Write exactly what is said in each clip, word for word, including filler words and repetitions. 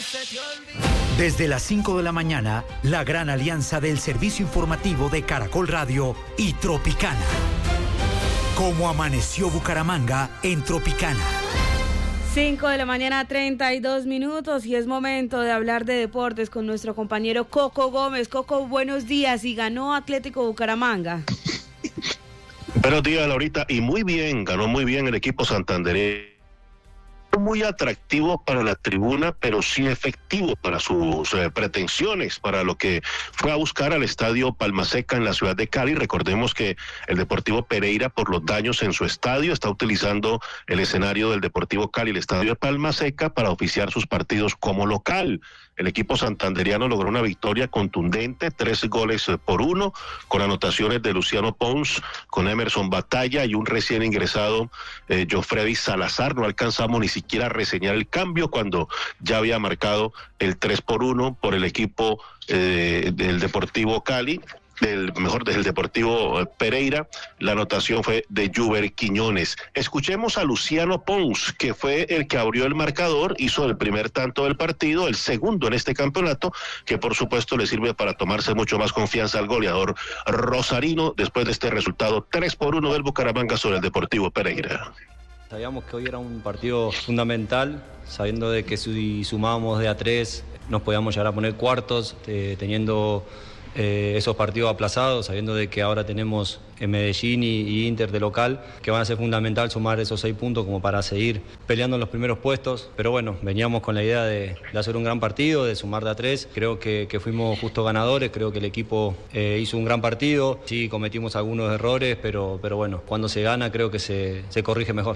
Desde las cinco de la mañana, la gran alianza del servicio informativo de Caracol Radio y Tropicana. Cómo amaneció Bucaramanga en Tropicana. cinco de la mañana, treinta y dos minutos, y es momento de hablar de deportes con nuestro compañero Coco Gómez. Coco, buenos días. Y ganó Atlético Bucaramanga. Buenos días, Laurita, y muy bien, ganó muy bien el equipo santandereño. Muy atractivo para la tribuna, pero sí efectivo para sus eh, pretensiones, para lo que fue a buscar al estadio Palmaseca en la ciudad de Cali. Recordemos que el Deportivo Pereira, por los daños en su estadio, está utilizando el escenario del Deportivo Cali, el estadio de Palmaseca, para oficiar sus partidos como local. El equipo santanderiano logró una victoria contundente, tres goles por uno, con anotaciones de Luciano Pons, con Emerson Batalla y un recién ingresado eh, Jofredi Salazar. No alcanzamos ni siquiera a reseñar el cambio cuando ya había marcado el tres por uno por el equipo eh, del Deportivo Cali. Del mejor del Deportivo Pereira, la anotación fue de Juber Quiñones. Escuchemos a Luciano Pons, que fue el que abrió el marcador, hizo el primer tanto del partido, el segundo en este campeonato, que por supuesto le sirve para tomarse mucho más confianza al goleador rosarino después de este resultado tres por uno del Bucaramanga sobre el Deportivo Pereira. Sabíamos que hoy era un partido fundamental, sabiendo de que si sumábamos de a tres nos podíamos llegar a poner cuartos, eh, teniendo Eh, esos partidos aplazados, sabiendo de que ahora tenemos en Medellín y, y Inter de local, que van a ser fundamental sumar esos seis puntos como para seguir peleando en los primeros puestos. Pero bueno, veníamos con la idea de, de hacer un gran partido, de sumar de a tres. Creo que, que fuimos justo ganadores, creo que el equipo eh, hizo un gran partido. Sí, cometimos algunos errores, pero, pero bueno, cuando se gana creo que se, se corrige mejor.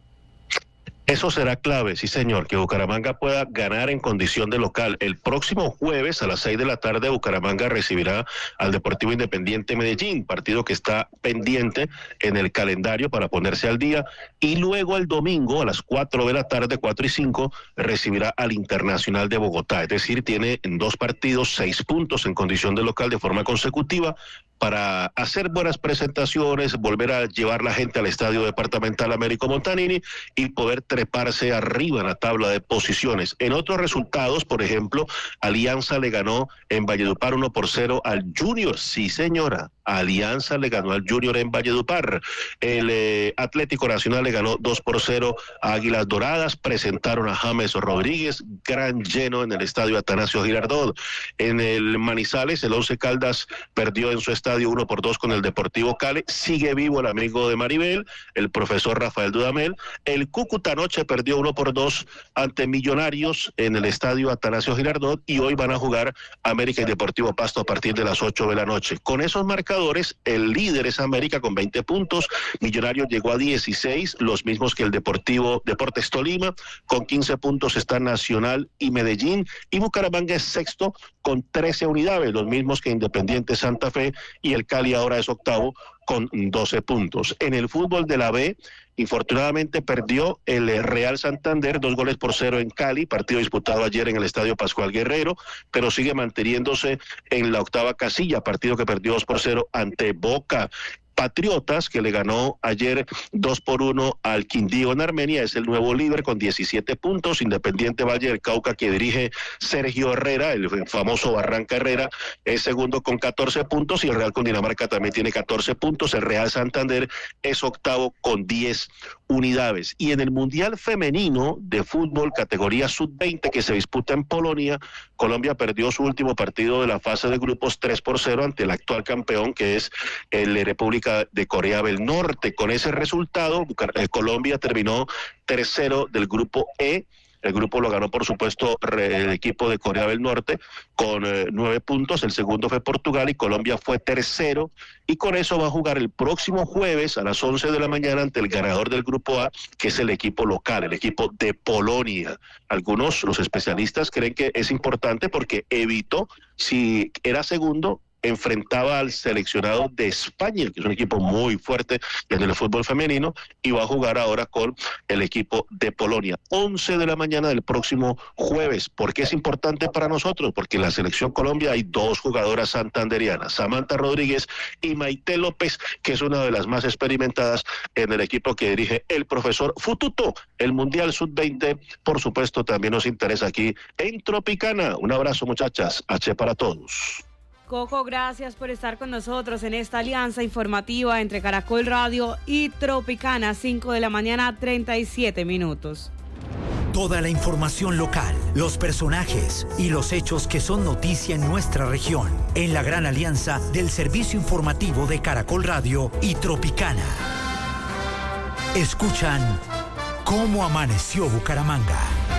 Eso será clave, sí señor, que Bucaramanga pueda ganar en condición de local. El próximo jueves a las seis de la tarde Bucaramanga recibirá al Deportivo Independiente Medellín, partido que está pendiente en el calendario para ponerse al día, y luego el domingo a las cuatro de la tarde, cuatro y cinco, recibirá al Internacional de Bogotá, es decir, tiene en dos partidos seis puntos en condición de local de forma consecutiva, para hacer buenas presentaciones, volver a llevar la gente al Estadio Departamental Américo Montanini y poder treparse arriba en la tabla de posiciones. En otros resultados, por ejemplo, Alianza le ganó en Valledupar uno por cero al Junior, sí señora, Alianza le ganó al Junior en Valledupar. El eh, Atlético Nacional le ganó dos por cero a Águilas Doradas, presentaron a James Rodríguez, gran lleno en el Estadio Atanasio Girardot. En el Manizales, el Once Caldas perdió en su estadio uno por dos con el Deportivo Cali, sigue vivo el amigo de Maribel, el profesor Rafael Dudamel. El Cúcuta anoche perdió uno por dos ante Millonarios en el Estadio Atanasio Girardot, y hoy van a jugar América y Deportivo Pasto a partir de las ocho de la noche. Con esos marcadores, el líder es América con veinte puntos, Millonarios llegó a dieciséis, los mismos que el Deportivo Deportes Tolima, con quince puntos está Nacional y Medellín, y Bucaramanga es sexto con trece unidades, los mismos que Independiente Santa Fe, y el Cali ahora es octavo con doce puntos. En el fútbol de la B, infortunadamente perdió el Real Santander dos goles por cero en Cali, partido disputado ayer en el Estadio Pascual Guerrero, pero sigue manteniéndose en la octava casilla, partido que perdió dos por cero ante Boca. Patriotas, que le ganó ayer dos por uno al Quindío en Armenia, es el nuevo líder con diecisiete puntos. Independiente Valle del Cauca, que dirige Sergio Herrera, el famoso Barranca Herrera, es segundo con catorce puntos, y el Real Cundinamarca también tiene catorce puntos. El Real Santander es octavo con diez unidades. Y en el Mundial Femenino de Fútbol, categoría sub veinte, que se disputa en Polonia, Colombia perdió su último partido de la fase de grupos tres por cero ante el actual campeón, que es el República de Corea del Norte. Con ese resultado, Colombia terminó tercero del grupo E. El grupo lo ganó, por supuesto, el equipo de Corea del Norte con eh, nueve puntos. El segundo fue Portugal y Colombia fue tercero. Y con eso va a jugar el próximo jueves a las once de la mañana ante el ganador del grupo A, que es el equipo local, el equipo de Polonia. Algunos, los especialistas, creen que es importante porque evitó, si era segundo, enfrentaba al seleccionado de España, que es un equipo muy fuerte en el fútbol femenino, y va a jugar ahora con el equipo de Polonia. once de la mañana del próximo jueves. ¿Por qué es importante para nosotros? Porque en la selección Colombia hay dos jugadoras santanderianas, Samantha Rodríguez y Maite López, que es una de las más experimentadas en el equipo que dirige el profesor Fututo. El Mundial sub veinte, por supuesto, también nos interesa aquí en Tropicana. Un abrazo, muchachas. H para todos. Coco, gracias por estar con nosotros en esta alianza informativa entre Caracol Radio y Tropicana, cinco de la mañana, treinta y siete minutos. Toda la información local, los personajes y los hechos que son noticia en nuestra región, en la gran alianza del servicio informativo de Caracol Radio y Tropicana. Escuchan Cómo Amaneció Bucaramanga.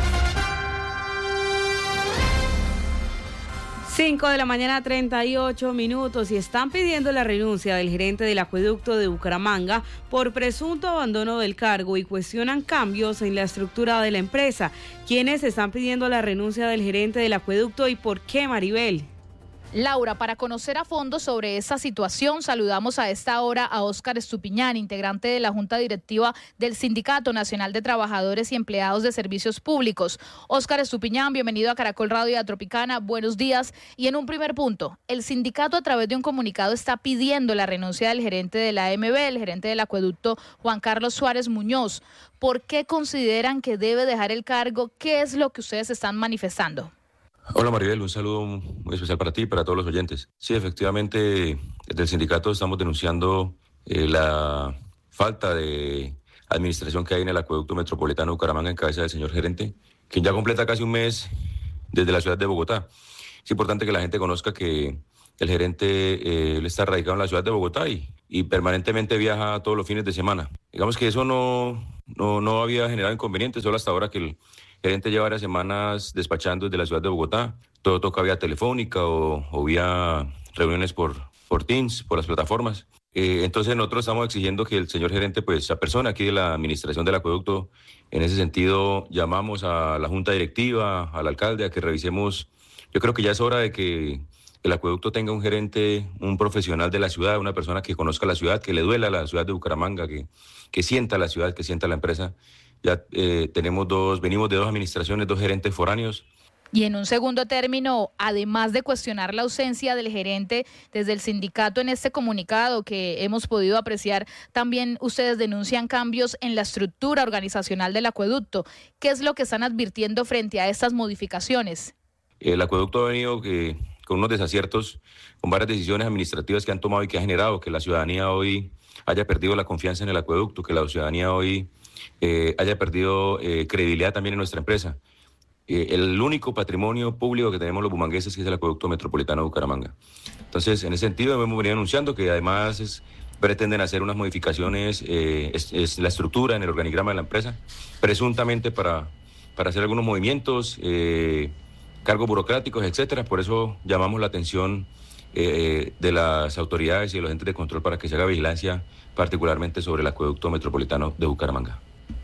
cinco de la mañana, treinta y ocho minutos, y están pidiendo la renuncia del gerente del acueducto de Bucaramanga por presunto abandono del cargo y cuestionan cambios en la estructura de la empresa. ¿Quiénes están pidiendo la renuncia del gerente del acueducto y por qué, Maribel? Laura, para conocer a fondo sobre esta situación, saludamos a esta hora a Óscar Estupiñán, integrante de la Junta Directiva del Sindicato Nacional de Trabajadores y Empleados de Servicios Públicos. Óscar Estupiñán, bienvenido a Caracol Radio y a Tropicana, buenos días. Y en un primer punto, el sindicato a través de un comunicado está pidiendo la renuncia del gerente de la A M B, el gerente del acueducto Juan Carlos Suárez Muñoz. ¿Por qué consideran que debe dejar el cargo? ¿Qué es lo que ustedes están manifestando? Hola Maribel, un saludo muy especial para ti y para todos los oyentes. Sí, efectivamente, desde el sindicato estamos denunciando eh, la falta de administración que hay en el acueducto metropolitano de Bucaramanga en cabeza del señor gerente, quien ya completa casi un mes desde la ciudad de Bogotá. Es importante que la gente conozca que el gerente eh, él está radicado en la ciudad de Bogotá y, y permanentemente viaja todos los fines de semana. Digamos que eso no, no, no había generado inconvenientes, solo hasta ahora que el El gerente lleva varias semanas despachando desde la ciudad de Bogotá. Todo toca vía telefónica o, o vía reuniones por, por Teams, por las plataformas. Eh, entonces nosotros estamos exigiendo que el señor gerente, pues, esa persona aquí de la administración del acueducto, en ese sentido llamamos a la junta directiva, al alcalde, a que revisemos. Yo creo que ya es hora de que el acueducto tenga un gerente, un profesional de la ciudad, una persona que conozca la ciudad, que le duela a la ciudad de Bucaramanga, que, que sienta la ciudad, que sienta la empresa. Ya eh, tenemos dos, venimos de dos administraciones, dos gerentes foráneos. Y en un segundo término, además de cuestionar la ausencia del gerente desde el sindicato en este comunicado que hemos podido apreciar, también ustedes denuncian cambios en la estructura organizacional del acueducto. ¿Qué es lo que están advirtiendo frente a estas modificaciones? El acueducto ha venido que, con unos desaciertos, con varias decisiones administrativas que han tomado y que ha generado que la ciudadanía hoy haya perdido la confianza en el acueducto, que la ciudadanía hoy eh, haya perdido eh, credibilidad también en nuestra empresa. Eh, el único patrimonio público que tenemos los bumangueses es el acueducto metropolitano de Bucaramanga. Entonces, en ese sentido, hemos venido anunciando que además es, pretenden hacer unas modificaciones, eh, es, es la estructura en el organigrama de la empresa, presuntamente para, para hacer algunos movimientos, eh, cargos burocráticos, etcétera. Por eso llamamos la atención eh, de las autoridades y de los entes de control para que se haga vigilancia, particularmente sobre el acueducto metropolitano de Bucaramanga.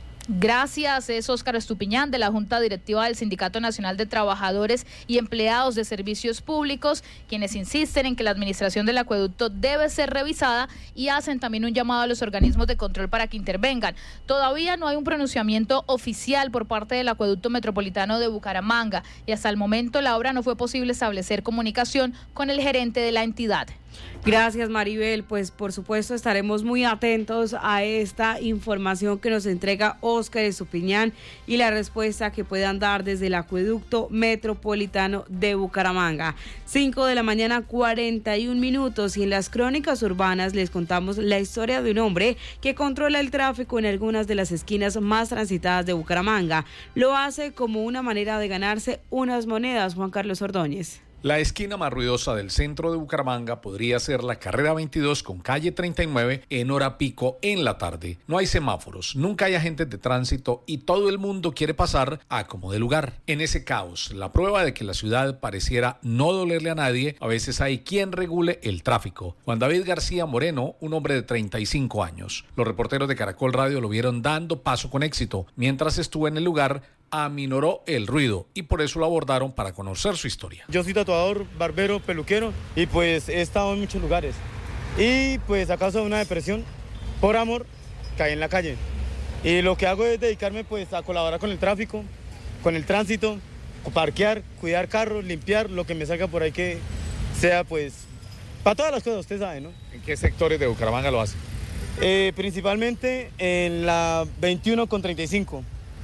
Gracias, es Óscar Estupiñán de la Junta Directiva del Sindicato Nacional de Trabajadores y Empleados de Servicios Públicos, quienes insisten en que la administración del acueducto debe ser revisada y hacen también un llamado a los organismos de control para que intervengan. Todavía no hay un pronunciamiento oficial por parte del acueducto metropolitano de Bucaramanga y hasta el momento, Laura, no fue posible establecer comunicación con el gerente de la entidad. Gracias, Maribel. Pues por supuesto estaremos muy atentos a esta información que nos entrega Óscar Estupiñán y la respuesta que puedan dar desde el acueducto metropolitano de Bucaramanga. cinco de la mañana, cuarenta y un minutos, y en las crónicas urbanas les contamos la historia de un hombre que controla el tráfico en algunas de las esquinas más transitadas de Bucaramanga. Lo hace como una manera de ganarse unas monedas. Juan Carlos Ordóñez. La esquina más ruidosa del centro de Bucaramanga podría ser la carrera veintidós con calle treinta y nueve en hora pico en la tarde. No hay semáforos, nunca hay agentes de tránsito y todo el mundo quiere pasar a como de lugar. En ese caos, la prueba de que la ciudad pareciera no dolerle a nadie, a veces hay quien regule el tráfico. Juan David García Moreno, un hombre de treinta y cinco años. Los reporteros de Caracol Radio lo vieron dando paso con éxito mientras estuvo en el lugar aminoró el ruido y por eso lo abordaron para conocer su historia. Yo soy tatuador, barbero, peluquero y pues he estado en muchos lugares. Y pues a causa de una depresión, por amor, caí en la calle. Y lo que hago es dedicarme pues a colaborar con el tráfico, con el tránsito, parquear, cuidar carros, limpiar, lo que me salga por ahí que sea pues para todas las cosas, usted sabe, ¿no? ¿En qué sectores de Bucaramanga lo hace? Eh, principalmente en la veintiuno con treinta y cinco.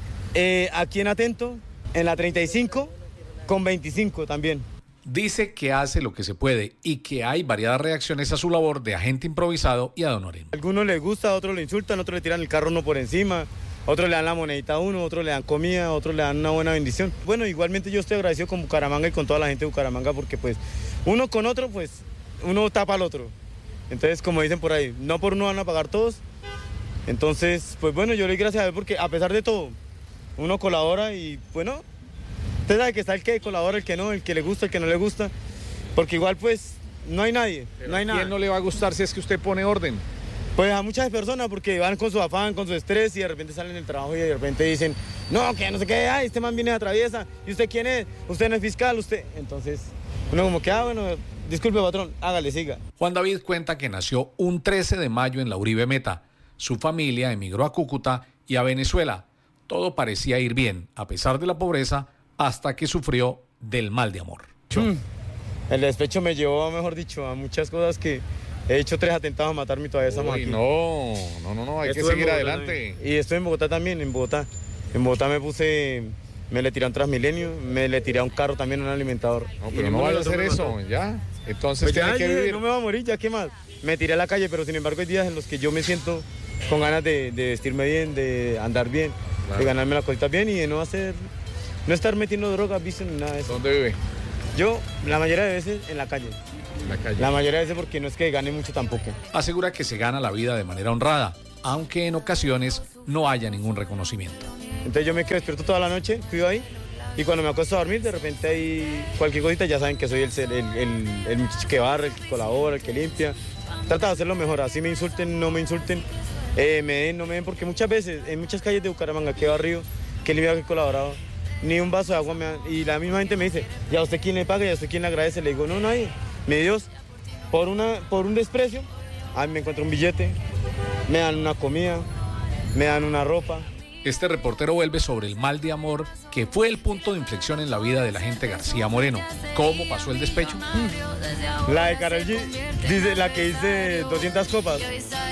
Eh, aquí en Atento, en la treinta y cinco con veinticinco también. Dice que hace lo que se puede y que hay variadas reacciones a su labor de agente improvisado y ad honorem. A algunos les gusta, a otros le insultan, a otros le tiran el carro uno por encima, a otros le dan la monedita a uno, a otros le dan comida, a otros le dan una buena bendición. Bueno, igualmente yo estoy agradecido con Bucaramanga y con toda la gente de Bucaramanga porque pues uno con otro, pues uno tapa al otro. Entonces, como dicen por ahí, no por uno van a pagar todos. Entonces, pues bueno, yo le doy gracias a Dios porque a pesar de todo, uno colabora y bueno, usted sabe que está el que colabora, el que no, el que le gusta, el que no le gusta, porque igual pues no hay nadie, Pero no hay ¿a nada. quién no le va a gustar si es que usted pone orden? Pues a muchas personas porque van con su afán, con su estrés y de repente salen del trabajo y de repente dicen, no, que no sé qué, ay, este man viene de atraviesa, ¿y usted quién es? Usted no es fiscal, usted. Entonces, uno como que, ah, bueno, disculpe patrón, hágale, siga. Juan David cuenta que nació un trece de mayo en la Uribe Meta. Su familia emigró a Cúcuta y a Venezuela. Todo parecía ir bien, a pesar de la pobreza, hasta que sufrió del mal de amor. Mm. El despecho me llevó, mejor dicho, a muchas cosas que he hecho tres atentados a matarme y todavía estamos aquí. no, no, no, no, hay Estuve que seguir en Bogotá adelante. también. Y estoy en Bogotá también, en Bogotá. En Bogotá me puse, me le tiré a un Transmilenio, me le tiré a un carro también, a un alimentador. No, Y pero no ninguno vaya de a los hacer dos me eso, mató. ya. Entonces Pues tiene ya, que yo vivir. no me voy a morir, ya, ¿qué más? Me tiré a la calle, pero sin embargo hay días en los que yo me siento con ganas de, de vestirme bien, de andar bien, Claro. de ganarme las cositas bien y de no hacer, no estar metiendo drogas, vicios ni nada de eso. ¿Dónde vive? Yo, la mayoría de veces, en la calle. En la calle. La mayoría de veces porque no es que gane mucho tampoco. Asegura que se gana la vida de manera honrada, aunque en ocasiones no haya ningún reconocimiento. Entonces yo me quedo despierto toda la noche, cuido ahí, y cuando me acuesto a dormir, de repente hay cualquier cosita, ya saben que soy el, el, el, el muchacho que barre, el que colabora, el que limpia. Trata de hacerlo mejor, así me insulten, no me insulten, eh, me den, no me den, porque muchas veces, en muchas calles de Bucaramanga que he barrido, que he limpiado, que he colaborado, ni un vaso de agua me dan, y la misma gente me dice, ¿y a usted quién le paga? ¿Y a usted quién le agradece? Le digo, no, nadie. Mi Dios, por, una, por un desprecio, a mí me encuentro un billete, me dan una comida, me dan una ropa. Este reportero vuelve sobre el mal de amor que fue el punto de inflexión en la vida del agente García Moreno. ¿Cómo pasó el despecho? La de Karol G, dice, la que dice doscientas copas.